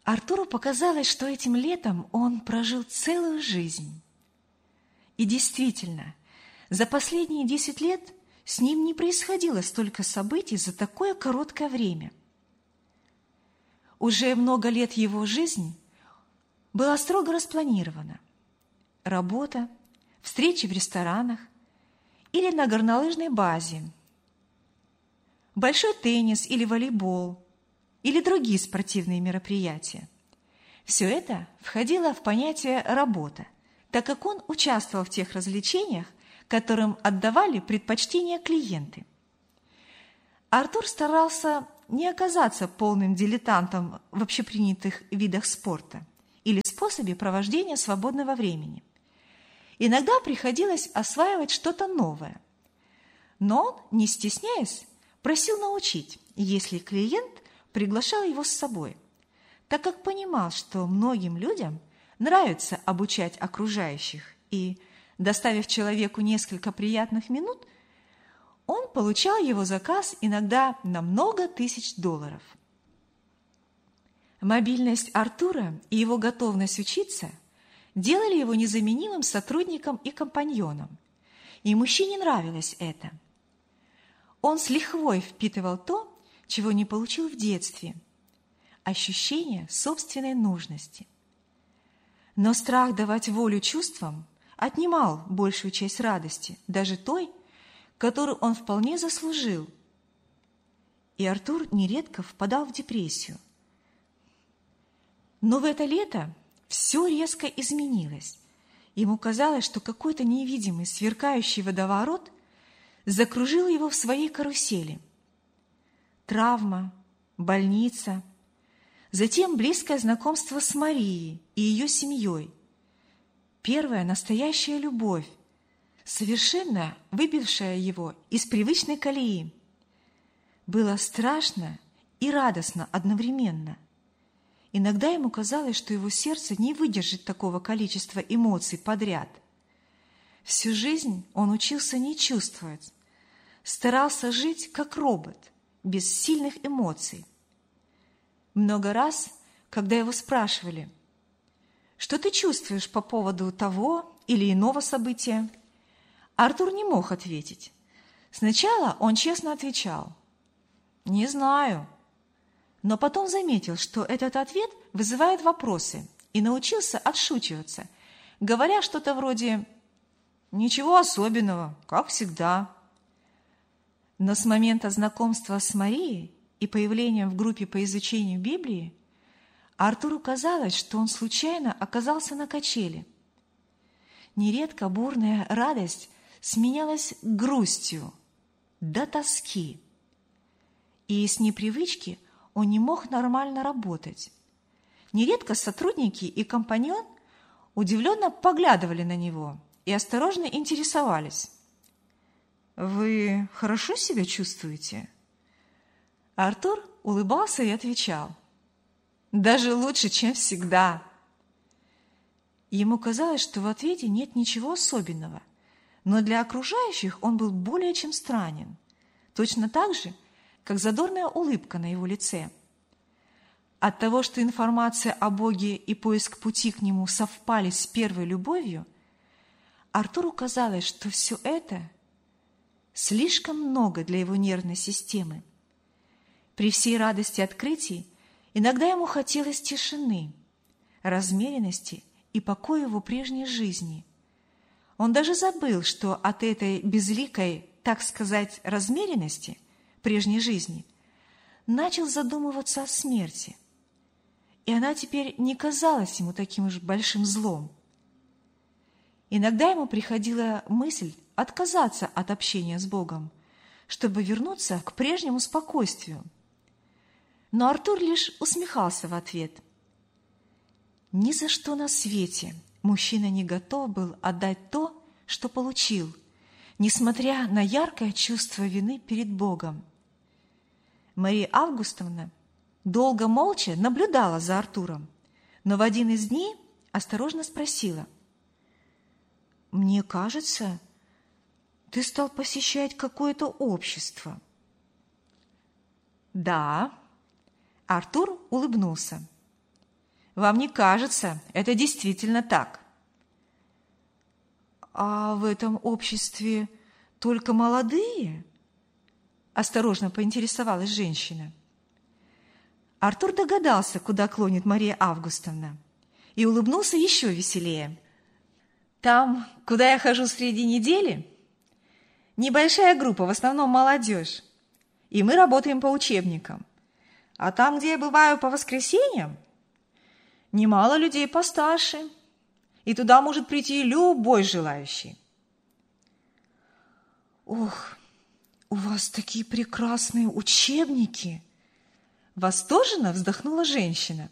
Артуру показалось, что этим летом он прожил целую жизнь. И действительно, за последние 10 лет с ним не происходило столько событий за такое короткое время. Уже много лет его жизнь была строго распланирована. Работа, встречи в ресторанах или на горнолыжной базе, большой теннис или волейбол, или другие спортивные мероприятия. Все это входило в понятие «работа», так как он участвовал в тех развлечениях, которым отдавали предпочтение клиенты. Артур старался не оказаться полным дилетантом в общепринятых видах спорта или способе провождения свободного времени. Иногда приходилось осваивать что-то новое, но он, не стесняясь, просил научить, если клиент приглашал его с собой, так как понимал, что многим людям нравится обучать окружающих, и, доставив человеку несколько приятных минут, он получал его заказ иногда на много тысяч $. Мобильность Артура и его готовность учиться делали его незаменимым сотрудником и компаньоном, и мужчине нравилось это. Он с лихвой впитывал то, чего не получил в детстве – ощущение собственной нужности. Но страх давать волю чувствам отнимал большую часть радости, даже той, которую он вполне заслужил. И Артур нередко впадал в депрессию. Но в это лето все резко изменилось. Ему казалось, что какой-то невидимый сверкающий водоворот закружил его в своей карусели. Травма, больница, затем близкое знакомство с Марией и ее семьей. Первая настоящая любовь, совершенно выбившая его из привычной колеи. Было страшно и радостно одновременно. Иногда ему казалось, что его сердце не выдержит такого количества эмоций подряд. Всю жизнь он учился не чувствовать, старался жить как робот, без сильных эмоций. Много раз, когда его спрашивали, что ты чувствуешь по поводу того или иного события, Артур не мог ответить. Сначала он честно отвечал «Не знаю», но потом заметил, что этот ответ вызывает вопросы, и научился отшучиваться, говоря что-то вроде «Ничего особенного, как всегда». Но с момента знакомства с Марией и появлением в группе по изучению Библии Артуру казалось, что он случайно оказался на качели. Нередко бурная радость сменялась грустью до тоски. И с непривычки он не мог нормально работать. Нередко сотрудники и компаньон удивленно поглядывали на него и осторожно интересовались. «Вы хорошо себя чувствуете?» Артур улыбался и отвечал. «Даже лучше, чем всегда». Ему казалось, что в ответе нет ничего особенного, но для окружающих он был более чем странен, точно так же, как задорная улыбка на его лице. От того, что информация о Боге и поиск пути к Нему совпали с первой любовью, Артуру казалось, что все это слишком много для его нервной системы. При всей радости открытий иногда ему хотелось тишины, размеренности и покоя его прежней жизни. Он даже забыл, что от этой безликой, так сказать, размеренности прежней жизни начал задумываться о смерти. И она теперь не казалась ему таким уж большим злом. Иногда ему приходила мысль отказаться от общения с Богом, чтобы вернуться к прежнему спокойствию. Но Артур лишь усмехался в ответ. Ни за что на свете мужчина не готов был отдать то, что получил, несмотря на яркое чувство вины перед Богом. Мария Августовна долго молча наблюдала за Артуром, но в один из дней осторожно спросила. «Мне кажется, ты стал посещать какое-то общество». «Да». Артур улыбнулся. Вам не кажется, это действительно так. А в этом обществе только молодые? Осторожно поинтересовалась женщина. Артур догадался, куда клонит Мария Августовна, и улыбнулся еще веселее. Там, куда я хожу среди недели, небольшая группа, в основном молодежь, и мы работаем по учебникам. А там, где я бываю по воскресеньям, немало людей постарше, и туда может прийти любой желающий. Ох, у вас такие прекрасные учебники! Восторженно вздохнула женщина.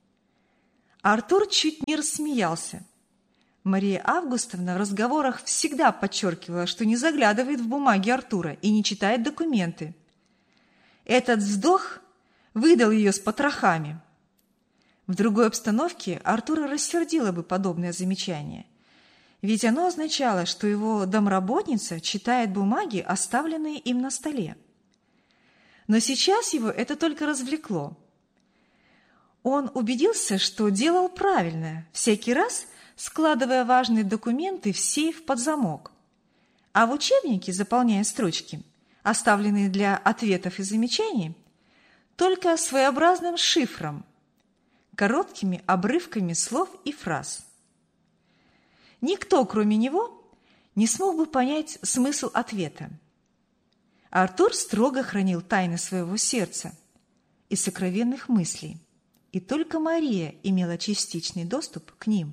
Артур чуть не рассмеялся. Мария Августовна в разговорах всегда подчеркивала, что не заглядывает в бумаги Артура и не читает документы. Этот вздох выдал ее с потрохами. В другой обстановке Артура рассердило бы подобное замечание, ведь оно означало, что его домработница читает бумаги, оставленные им на столе. Но сейчас его это только развлекло. Он убедился, что делал правильно, всякий раз складывая важные документы в сейф под замок, а в учебнике, заполняя строчки, оставленные для ответов и замечаний, только своеобразным шифром, короткими обрывками слов и фраз. Никто, кроме него, не смог бы понять смысл ответа. Артур строго хранил тайны своего сердца и сокровенных мыслей, и только Мария имела частичный доступ к ним.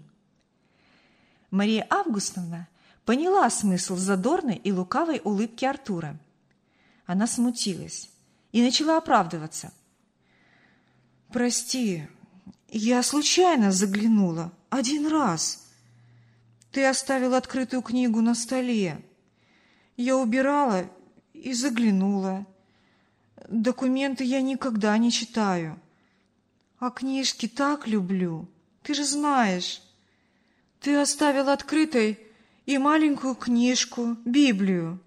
Мария Августовна поняла смысл задорной и лукавой улыбки Артура. Она смутилась и начала оправдываться. «Прости, я случайно заглянула один раз. Ты оставил открытую книгу на столе. Я убирала и заглянула. Документы я никогда не читаю. А книжки так люблю, ты же знаешь. Ты оставил открытой и маленькую книжку, Библию,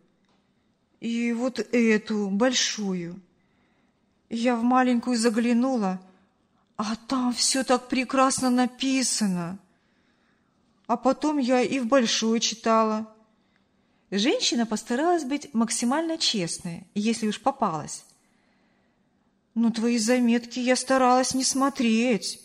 и вот эту, большую. Я в маленькую заглянула, а там все так прекрасно написано. А потом я и в большую читала». Женщина постаралась быть максимально честной, если уж попалась. «Но твои заметки я старалась не смотреть».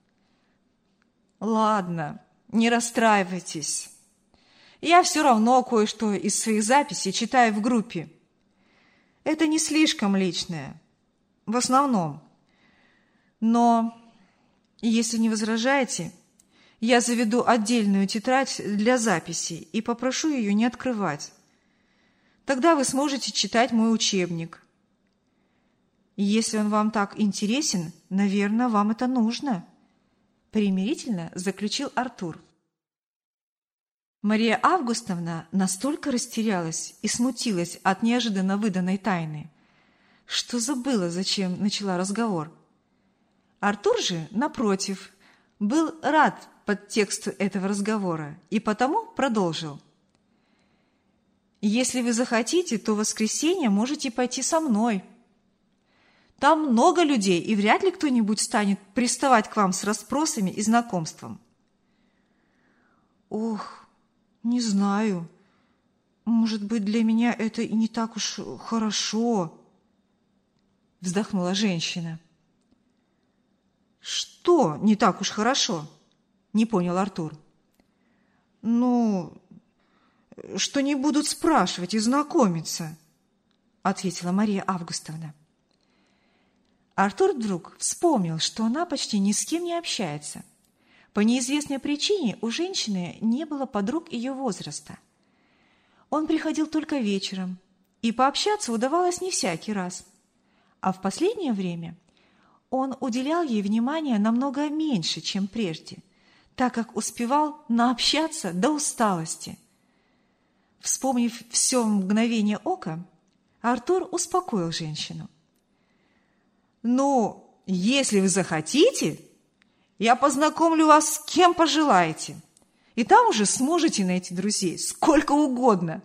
«Ладно, не расстраивайтесь. Я все равно кое-что из своих записей читаю в группе. Это не слишком личное, в основном. Но, если не возражаете, я заведу отдельную тетрадь для записей и попрошу ее не открывать. Тогда вы сможете читать мой учебник. Если он вам так интересен, наверное, вам это нужно», — примирительно заключил Артур. Мария Августовна настолько растерялась и смутилась от неожиданно выданной тайны, что забыла, зачем начала разговор. Артур же, напротив, был рад подтексту этого разговора и потому продолжил. «Если вы захотите, то в воскресенье можете пойти со мной. Там много людей, и вряд ли кто-нибудь станет приставать к вам с расспросами и знакомством». «Ох, не знаю. Может быть, для меня это и не так уж хорошо», — вздохнула женщина. «Что не так уж хорошо?» — не понял Артур. «Ну, что не будут спрашивать и знакомиться», — ответила Мария Августовна. Артур вдруг вспомнил, что она почти ни с кем не общается. По неизвестной причине у женщины не было подруг ее возраста. Он приходил только вечером, и пообщаться удавалось не всякий раз. А в последнее время он уделял ей внимания намного меньше, чем прежде, так как успевал наобщаться до усталости. Вспомнив все в мгновение ока, Артур успокоил женщину. «Ну, если вы захотите, я познакомлю вас с кем пожелаете, и там уже сможете найти друзей сколько угодно».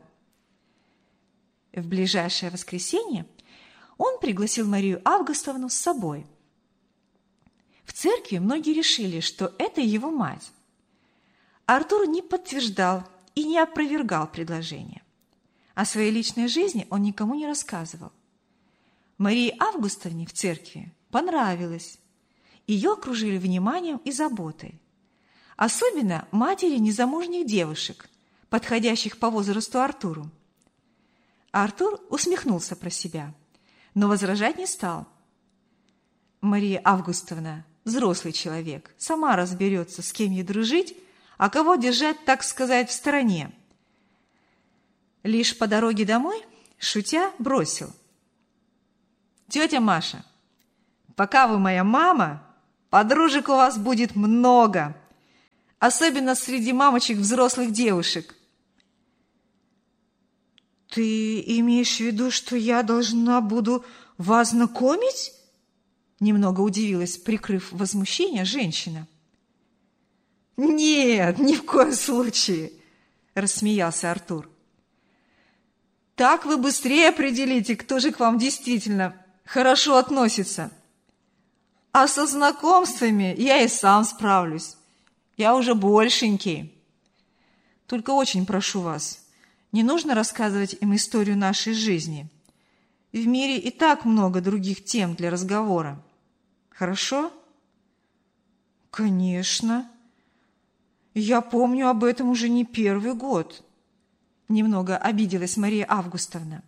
В ближайшее воскресенье он пригласил Марию Августовну с собой. В церкви многие решили, что это его мать. Артур не подтверждал и не опровергал предложение. О своей личной жизни он никому не рассказывал. Марии Августовне в церкви понравилось. Ее окружили вниманием и заботой. Особенно матери незамужних девушек, подходящих по возрасту Артуру. Артур усмехнулся про себя, но возражать не стал. Мария Августовна – взрослый человек, сама разберется, с кем ей дружить, а кого держать, так сказать, в стороне. Лишь по дороге домой, шутя, бросил: «Тетя Маша, пока вы моя мама, подружек у вас будет много, особенно среди мамочек взрослых девушек». «Ты имеешь в виду, что я должна буду вас знакомить?» Немного удивилась, прикрыв возмущение, женщина. «Нет, ни в коем случае!» – рассмеялся Артур. «Так вы быстрее определите, кто же к вам действительно хорошо относится. А со знакомствами я и сам справлюсь. Я уже большенький. Только очень прошу вас, не нужно рассказывать им историю нашей жизни. В мире и так много других тем для разговора. Хорошо?» «Конечно. Я помню об этом уже не первый год», – немного обиделась Мария Августовна.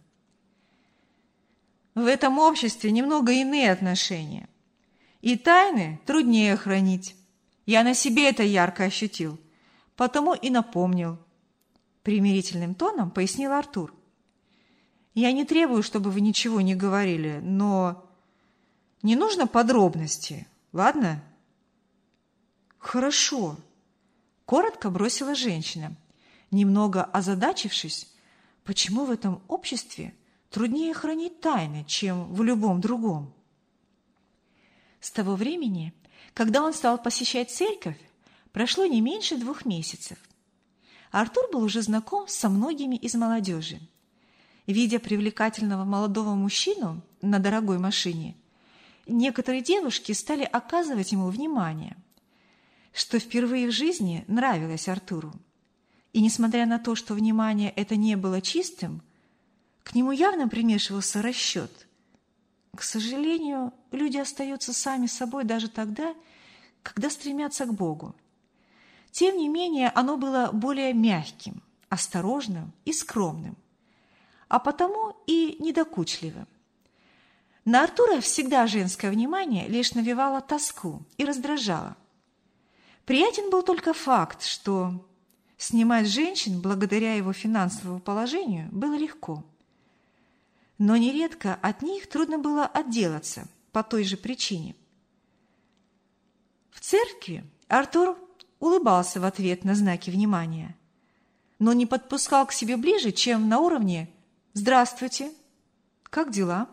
«В этом обществе немного иные отношения. И тайны труднее хранить. Я на себе это ярко ощутил, потому и напомнил», – примирительным тоном пояснил Артур. «Я не требую, чтобы вы ничего не говорили, но не нужно подробностей, ладно?» «Хорошо», – коротко бросила женщина, немного озадачившись, почему в этом обществе труднее хранить тайны, чем в любом другом. С того времени, когда он стал посещать церковь, прошло не меньше 2 месяцев. Артур был уже знаком со многими из молодежи. Видя привлекательного молодого мужчину на дорогой машине, некоторые девушки стали оказывать ему внимание, что впервые в жизни нравилось Артуру. И несмотря на то, что внимание это не было чистым, к нему явно примешивался расчет. К сожалению, люди остаются сами собой даже тогда, когда стремятся к Богу. Тем не менее, оно было более мягким, осторожным и скромным, а потому и недокучливым. На Артура всегда женское внимание лишь навевало тоску и раздражало. Приятен был только факт, что снимать женщин благодаря его финансовому положению было легко. Но нередко от них трудно было отделаться по той же причине. В церкви Артур улыбался в ответ на знаки внимания, но не подпускал к себе ближе, чем на уровне «Здравствуйте! Как дела?».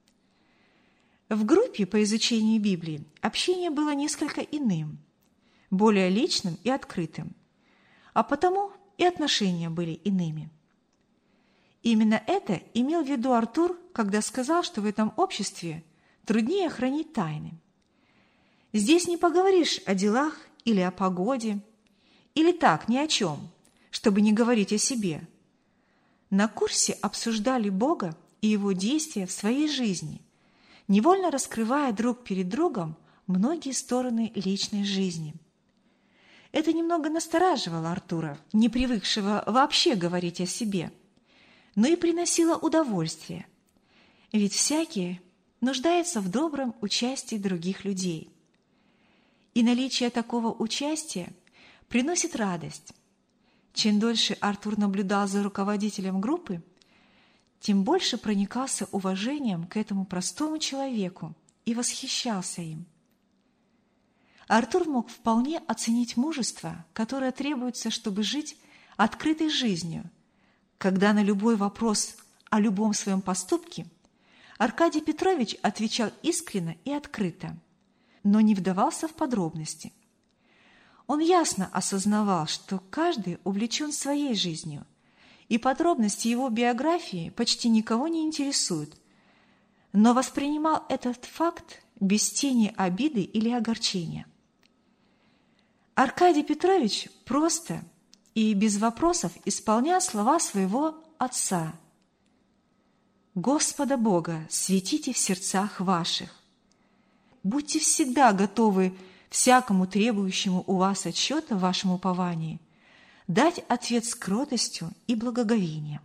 В группе по изучению Библии общение было несколько иным, более личным и открытым, а потому и отношения были иными. Именно это имел в виду Артур, когда сказал, что в этом обществе труднее хранить тайны. Здесь не поговоришь о делах или о погоде, или так, ни о чем, чтобы не говорить о себе. На курсе обсуждали Бога и Его действия в своей жизни, невольно раскрывая друг перед другом многие стороны личной жизни. Это немного настораживало Артура, не привыкшего вообще говорить о себе, но и приносило удовольствие, ведь всякий нуждается в добром участии других людей. И наличие такого участия приносит радость. Чем дольше Артур наблюдал за руководителем группы, тем больше проникался уважением к этому простому человеку и восхищался им. Артур мог вполне оценить мужество, которое требуется, чтобы жить открытой жизнью, когда на любой вопрос о любом своем поступке Аркадий Петрович отвечал искренне и открыто, но не вдавался в подробности. Он ясно осознавал, что каждый увлечен своей жизнью, и подробности его биографии почти никого не интересуют, но воспринимал этот факт без тени обиды или огорчения. Аркадий Петрович просто и без вопросов исполнял слова своего отца: «Господа Бога светите в сердцах ваших. Будьте всегда готовы всякому требующему у вас отчета в вашем уповании дать ответ с кротостью и благоговением».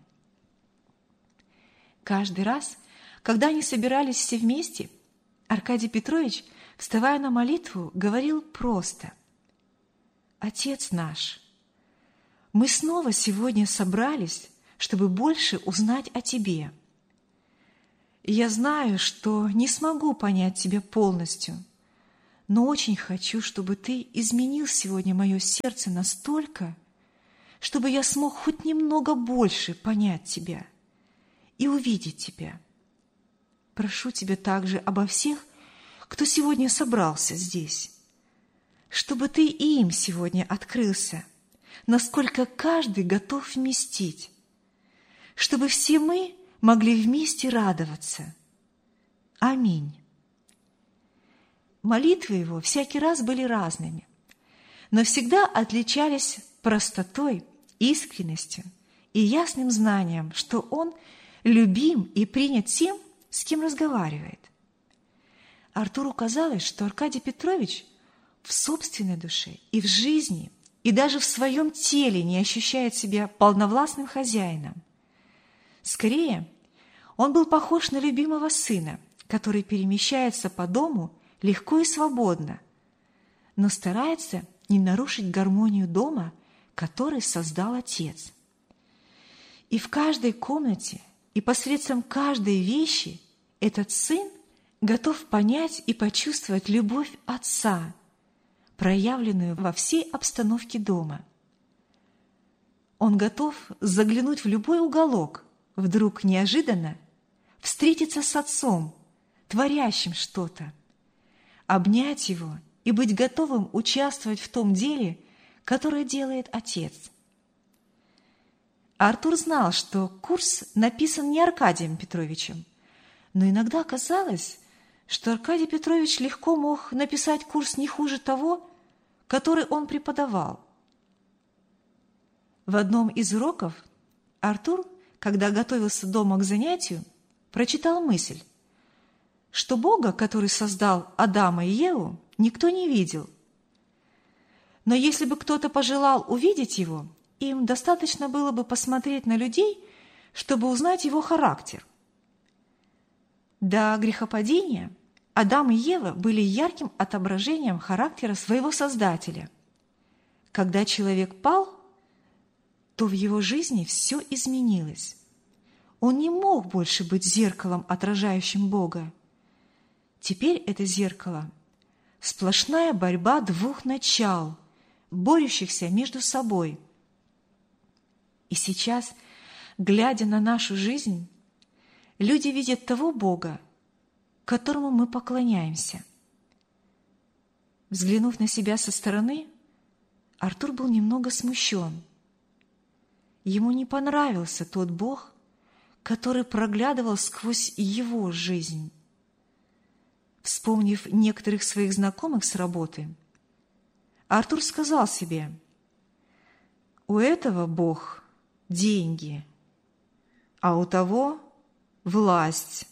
Каждый раз, когда они собирались все вместе, Аркадий Петрович, вставая на молитву, говорил просто: «Отец наш, мы снова сегодня собрались, чтобы больше узнать о Тебе. Я знаю, что не смогу понять Тебя полностью, но очень хочу, чтобы Ты изменил сегодня мое сердце настолько, чтобы я смог хоть немного больше понять Тебя и увидеть Тебя. Прошу Тебя также обо всех, кто сегодня собрался здесь, чтобы Ты и им сегодня открылся, насколько каждый готов вместить, чтобы все мы могли вместе радоваться. Аминь». Молитвы его всякий раз были разными, но всегда отличались простотой, искренностью и ясным знанием, что он любим и принят тем, с кем разговаривает. Артуру казалось, что Аркадий Петрович в собственной душе и в жизни, и даже в своем теле не ощущает себя полновластным хозяином. Скорее, он был похож на любимого сына, который перемещается по дому легко и свободно, но старается не нарушить гармонию дома, который создал Отец. И в каждой комнате, и посредством каждой вещи этот сын готов понять и почувствовать любовь Отца, проявленную во всей обстановке дома. Он готов заглянуть в любой уголок, вдруг неожиданно встретиться с Отцом, творящим что-то, обнять Его и быть готовым участвовать в том деле, которое делает Отец. Артур знал, что курс написан не Аркадием Петровичем, но иногда казалось, что Аркадий Петрович легко мог написать курс не хуже того, который он преподавал. В одном из уроков Артур, когда готовился дома к занятию, прочитал мысль, что Бога, который создал Адама и Еву, никто не видел. Но если бы кто-то пожелал увидеть его, им достаточно было бы посмотреть на людей, чтобы узнать его характер. До грехопадения Адам и Ева были ярким отображением характера своего Создателя. Когда человек пал, то в его жизни все изменилось. Он не мог больше быть зеркалом, отражающим Бога. Теперь это зеркало – сплошная борьба двух начал, борющихся между собой. И сейчас, глядя на нашу жизнь, люди видят того Бога, которому мы поклоняемся. Взглянув на себя со стороны, Артур был немного смущен. Ему не понравился тот Бог, который проглядывал сквозь его жизнь. Вспомнив некоторых своих знакомых с работы, Артур сказал себе: «У этого Бог – деньги, а у того – власть».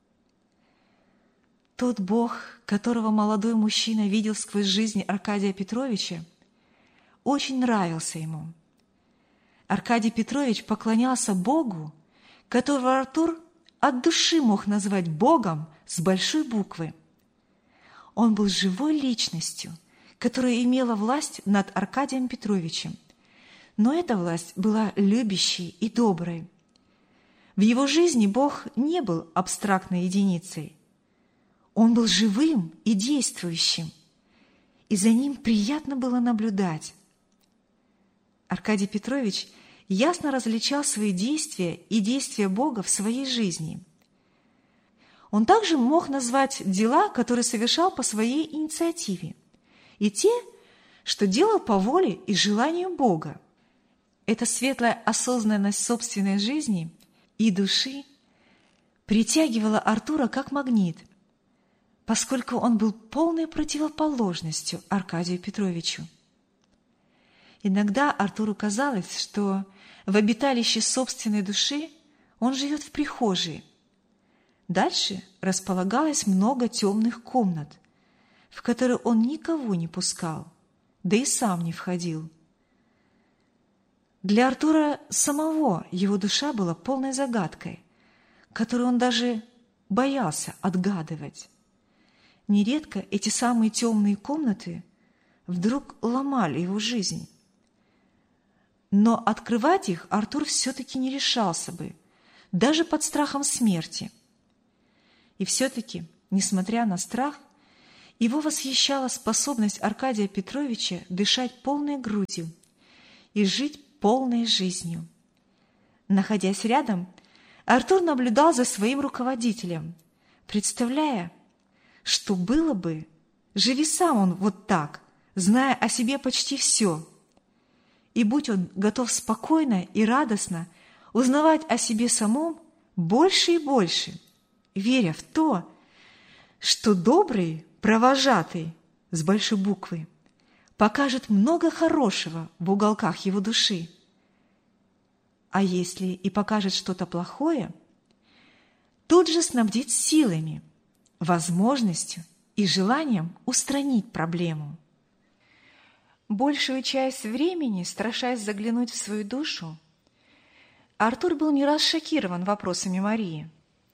Тот Бог, которого молодой мужчина видел сквозь жизнь Аркадия Петровича, очень нравился ему. Аркадий Петрович поклонялся Богу, которого Артур от души мог назвать Богом с большой буквы. Он был живой личностью, которая имела власть над Аркадием Петровичем, но эта власть была любящей и доброй. В его жизни Бог не был абстрактной единицей. Он был живым и действующим, и за ним приятно было наблюдать. Аркадий Петрович ясно различал свои действия и действия Бога в своей жизни. Он также мог назвать дела, которые совершал по своей инициативе, и те, что делал по воле и желанию Бога. Эта светлая осознанность собственной жизни и души притягивала Артура как магнит. поскольку он был полной противоположностью Аркадию Петровичу. Иногда Артуру казалось, что в обиталище собственной души он живет в прихожей. Дальше располагалось много темных комнат, в которые он никого не пускал, да и сам не входил. Для Артура самого его душа была полной загадкой, которую он даже боялся отгадывать. Нередко эти самые темные комнаты вдруг ломали его жизнь. Но открывать их Артур все-таки не решался бы, даже под страхом смерти. И все-таки, несмотря на страх, его восхищала способность Аркадия Петровича дышать полной грудью и жить полной жизнью. Находясь рядом, Артур наблюдал за своим руководителем, представляя, что было бы, живи сам он вот так, зная о себе почти все. И будь он готов спокойно и радостно узнавать о себе самом больше и больше, веря в то, что добрый провожатый с большой буквы покажет много хорошего в уголках его души. А если и покажет что-то плохое, тут же снабдит силами, возможностью и желанием устранить проблему. Большую часть времени, страшась заглянуть в свою душу, Артур был не раз шокирован вопросами Марии.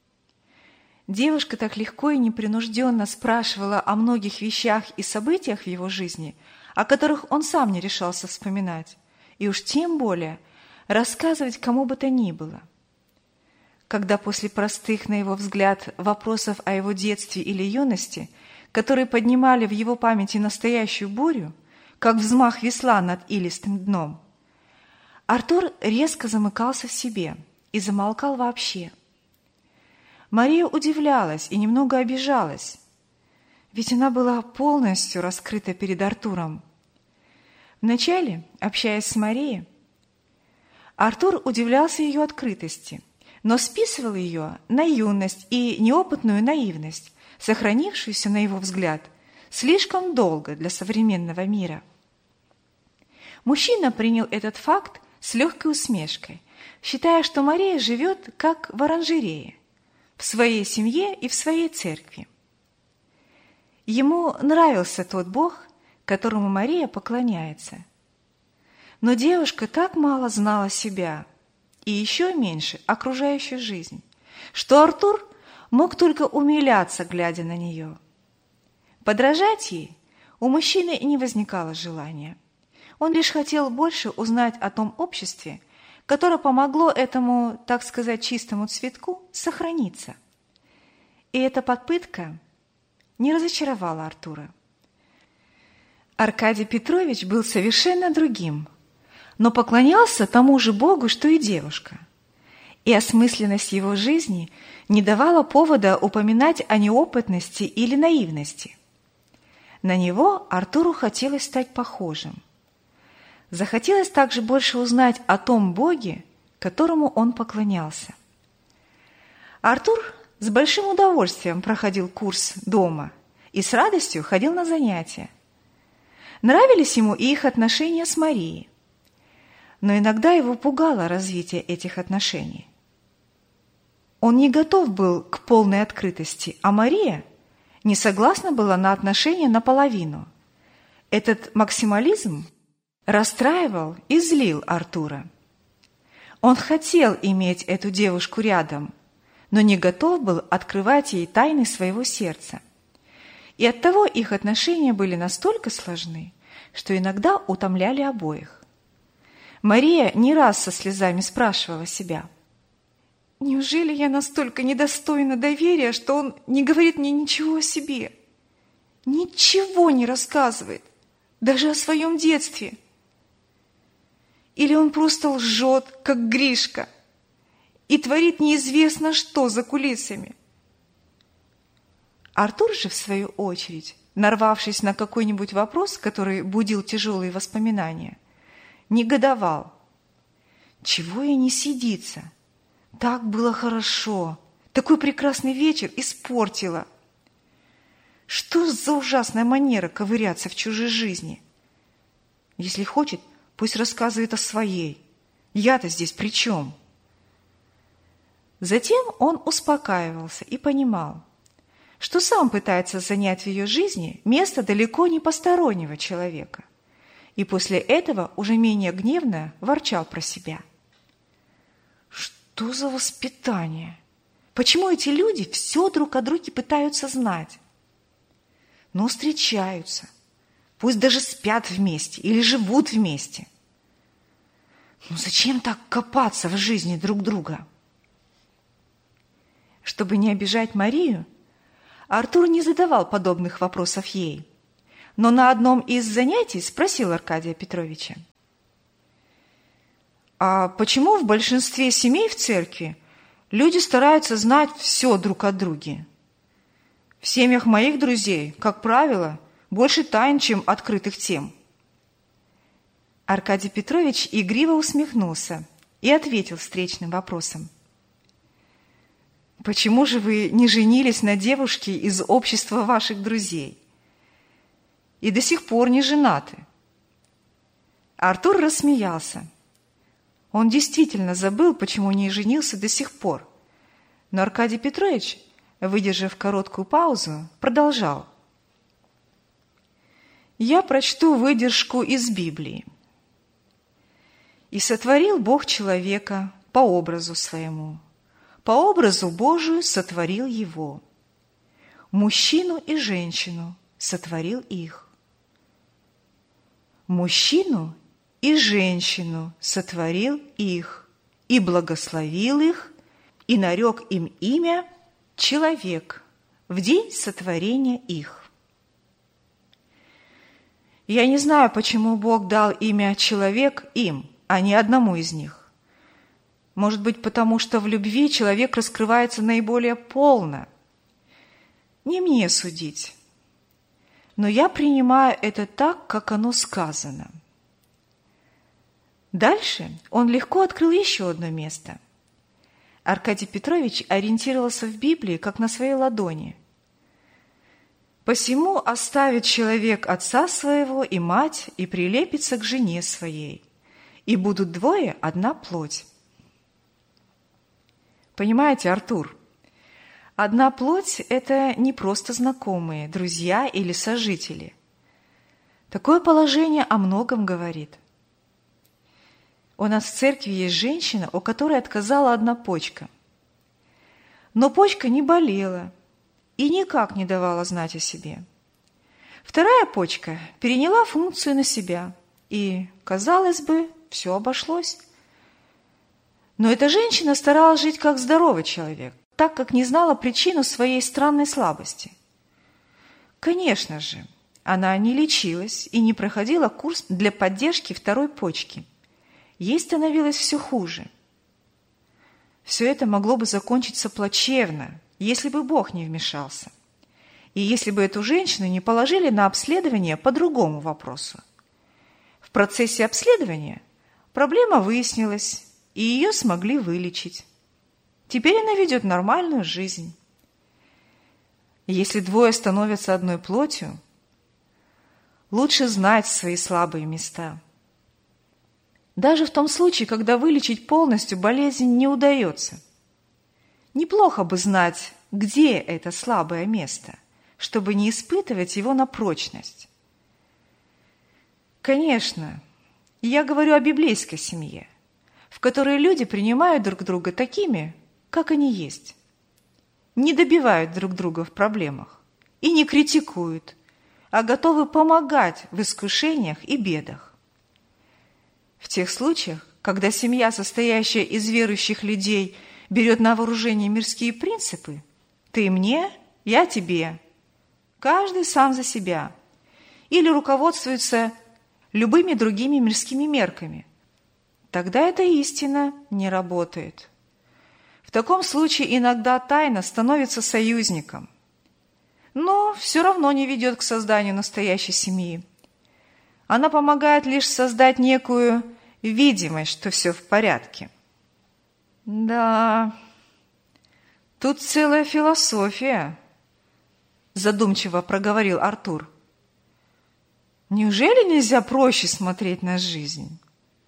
Девушка так легко и непринужденно спрашивала о многих вещах и событиях в его жизни, о которых он сам не решался вспоминать, и уж тем более рассказывать кому бы то ни было. Когда после простых, на его взгляд, вопросов о его детстве или юности, которые поднимали в его памяти настоящую бурю, как взмах весла над илистым дном, Артур резко замыкался в себе и замолкал вообще. Мария удивлялась и немного обижалась, ведь она была полностью раскрыта перед Артуром. Вначале, общаясь с Марией, Артур удивлялся ее открытости, но списывал ее на юность и неопытную наивность, сохранившуюся, на его взгляд, слишком долго для современного мира. Мужчина принял этот факт с легкой усмешкой, считая, что Мария живет как в оранжерее, в своей семье и в своей церкви. Ему нравился тот Бог, которому Мария поклоняется. Но девушка так мало знала себя и еще меньше окружающую жизнь, что Артур мог только умиляться, глядя на нее. Подражать ей у мужчины и не возникало желания. Он лишь хотел больше узнать о том обществе, которое помогло этому, так сказать, чистому цветку сохраниться. И эта попытка не разочаровала Артура. Аркадий Петрович был совершенно другим, но поклонялся тому же Богу, что и девушка. И осмысленность его жизни не давала повода упоминать о неопытности или наивности. На него Артуру хотелось стать похожим. Захотелось также больше узнать о том Боге, которому он поклонялся. Артур с большим удовольствием проходил курс дома и с радостью ходил на занятия. Нравились ему и их отношения с Марией, но иногда его пугало развитие этих отношений. Он не готов был к полной открытости, а Мария не согласна была на отношения наполовину. Этот максимализм расстраивал и злил Артура. Он хотел иметь эту девушку рядом, но не готов был открывать ей тайны своего сердца. И оттого их отношения были настолько сложны, что иногда утомляли обоих. Мария не раз со слезами спрашивала себя: «Неужели я настолько недостойна доверия, что он не говорит мне ничего о себе? Ничего не рассказывает, даже о своем детстве? Или он просто лжет, как Гришка, и творит неизвестно что за кулисами?» Артур же, в свою очередь, нарвавшись на какой-нибудь вопрос, который будил тяжелые воспоминания, негодовал. «Чего ей не сидится? Так было хорошо, такой прекрасный вечер испортила». Что за ужасная манера ковыряться в чужой жизни? Если хочет, пусть рассказывает о своей. Я-то здесь при чем? Затем он успокаивался и понимал, что сам пытается занять в ее жизни место далеко не постороннего человека, и после этого уже менее гневно ворчал про себя. Что за воспитание? Почему эти люди все друг о друге пытаются знать? Но встречаются, пусть даже спят вместе или живут вместе. Ну зачем так копаться в жизни друг друга? Чтобы не обижать Марию, Артур не задавал подобных вопросов ей, но на одном из занятий спросил Аркадия Петровича: «А почему в большинстве семей в церкви люди стараются знать все друг о друге? В семьях моих друзей, как правило, больше тайн, чем открытых тем». Аркадий Петрович игриво усмехнулся и ответил встречным вопросом: «Почему же вы не женились на девушке из общества ваших друзей и до сих пор не женаты?» Артур рассмеялся. Он действительно забыл, почему не женился до сих пор, но Аркадий Петрович, выдержав короткую паузу, продолжал: «Я прочту выдержку из Библии. «И сотворил Бог человека по образу своему, по образу Божию сотворил его. Мужчину и женщину сотворил их. Мужчину и женщину сотворил их, и благословил их, и нарек им имя человек в день сотворения их». Я не знаю, почему Бог дал имя человек им, а не одному из них. Может быть, потому что в любви человек раскрывается наиболее полно. Не мне судить, но я принимаю это так, как оно сказано. Дальше он легко открыл еще одно место. Аркадий Петрович ориентировался в Библии, как на своей ладони. «Посему оставит человек отца своего и мать, и прилепится к жене своей, и будут двое одна плоть». Понимаете, Артур, одна плоть – это не просто знакомые, друзья или сожители. Такое положение о многом говорит. У нас в церкви есть женщина, у которой отказала одна почка. Но почка не болела и никак не давала знать о себе. Вторая почка переняла функцию на себя, и, казалось бы, все обошлось. Но эта женщина старалась жить как здоровый человек, так как не знала причину своей странной слабости. Конечно же, она не лечилась и не проходила курс для поддержки второй почки. Ей становилось все хуже. Все это могло бы закончиться плачевно, если бы Бог не вмешался. И если бы эту женщину не положили на обследование по другому вопросу. В процессе обследования проблема выяснилась, и ее смогли вылечить. Теперь она ведет нормальную жизнь. Если двое становятся одной плотью, лучше знать свои слабые места. Даже в том случае, когда вылечить полностью болезнь не удается. Неплохо бы знать, где это слабое место, чтобы не испытывать его на прочность. Конечно, я говорю о библейской семье, в которой люди принимают друг друга такими, как они есть, не добивают друг друга в проблемах и не критикуют, а готовы помогать в искушениях и бедах. В тех случаях, когда семья, состоящая из верующих людей, берет на вооружение мирские принципы, ты мне, я тебе, каждый сам за себя, или руководствуется любыми другими мирскими мерками, тогда эта истина не работает. В таком случае иногда тайна становится союзником, но все равно не ведет к созданию настоящей семьи. Она помогает лишь создать некую видимость, что все в порядке. Да, тут целая философия задумчиво проговорил Артур. Неужели нельзя проще смотреть на жизнь?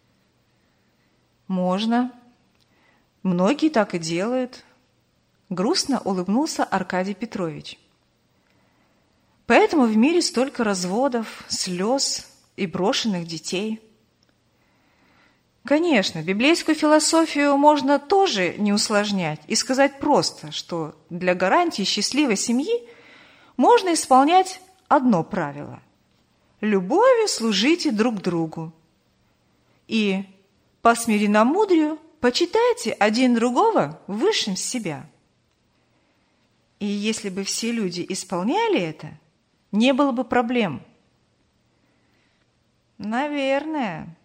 Можно. Многие так и делают. Грустно улыбнулся Аркадий Петрович. Поэтому в мире столько разводов, слез и брошенных детей. Конечно, библейскую философию можно тоже не усложнять и сказать просто, что для гарантии счастливой семьи можно исполнять одно правило – любовью служите друг другу. И по смиренномудрию почитайте один другого высшим себя. И если бы все люди исполняли это, не было бы проблем. Наверное.